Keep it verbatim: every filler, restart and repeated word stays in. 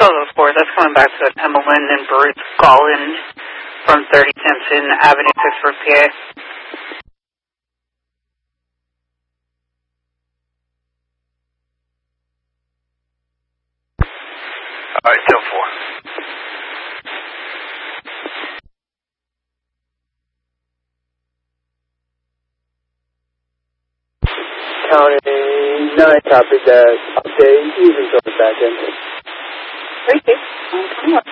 oh four, that's coming back to Emmeline and Bruce Gollin from thirty Simpson Avenue, Pittsburgh, P A. All right, ten four. County nine, copy that. Update, using the back end. Three six.